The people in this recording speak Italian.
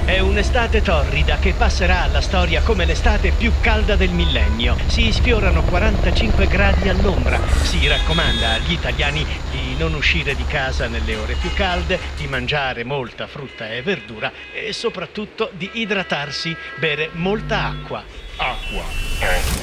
È un'estate torrida che passerà alla storia come l'estate più calda del millennio. Si sfiorano 45 gradi all'ombra. Si raccomanda agli italiani di non uscire di casa nelle ore più calde, di mangiare molta frutta e verdura e soprattutto di idratarsi, bere molta acqua. Acqua.